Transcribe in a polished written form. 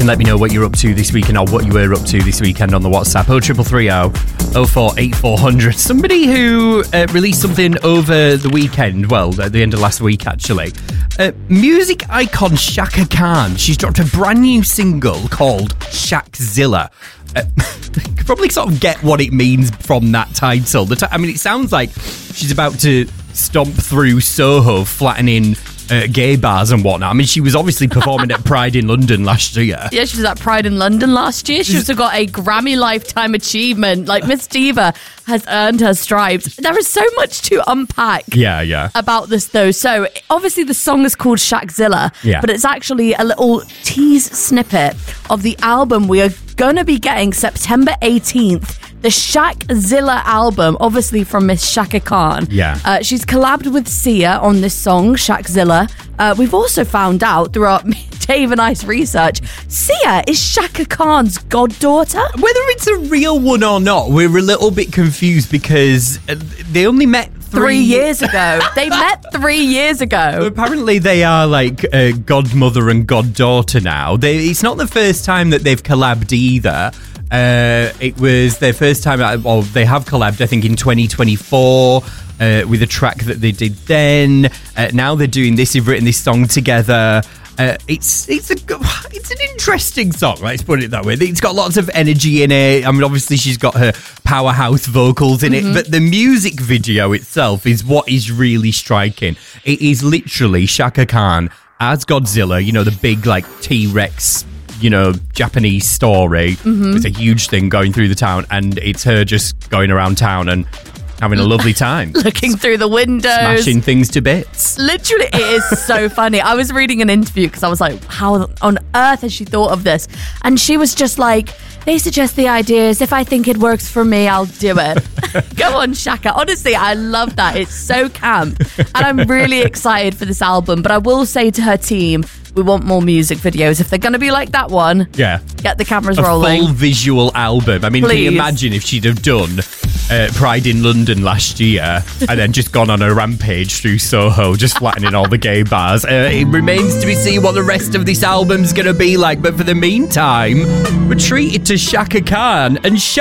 can let me know what you're up to this weekend or what you were up to this weekend on the WhatsApp. 0330 048400. Somebody who released something over the weekend, well, at the end of last week actually. Music icon Chaka Khan. She's dropped a brand new single called Shakzilla. You can probably sort of get what it means from that title. It sounds like she's about to stomp through Soho, flattening gay bars and whatnot. I mean, she was obviously performing at Pride in London last year. Yeah, she was at Pride in London last year. She also got a Grammy Lifetime Achievement. Like, Miss Diva has earned her stripes. There is so much to unpack about this, though. So, obviously, the song is called Shakzilla, but it's actually a little tease snippet of the album we are going to be getting September 18th. The Shakzilla album, obviously from Miss Chaka Khan. Yeah. She's collabed with Sia on this song, Shakzilla. We've also found out through our Dave and I's research, Sia is Chaka Khan's goddaughter. Whether it's a real one or not, we're a little bit confused because they only met 3 years ago. They met 3 years ago. Well, apparently they are like godmother and goddaughter now. It's not the first time that they've collabed either. It was their first time, they have collabed, I think, in 2024 with a track that they did then. Now they're doing this, they've written this song together. It's an interesting song, let's put it that way. It's got lots of energy in it. I mean, obviously she's got her powerhouse vocals in it, but the music video itself is what is really striking. It is literally Chaka Khan as Godzilla, you know, the big like T-Rex, you know, Japanese story. It's a huge thing going through the town, and it's her just going around town and having a lovely time. Looking through the windows. Smashing things to bits. Literally, it is so funny. I was reading an interview because I was like, how on earth has she thought of this? And she was just like, they suggest the ideas. If I think it works for me, I'll do it. Go on, Chaka. Honestly, I love that. It's so camp. And I'm really excited for this album. But I will say to her team, we want more music videos. If they're going to be like that one, get the cameras rolling. A full visual album. I mean, Please. Can you imagine if she'd have done Pride in London last year and then just gone on a rampage through Soho, just flattening all the gay bars? It remains to be seen what the rest of this album's going to be like. But for the meantime, we're treated to Chaka Khan and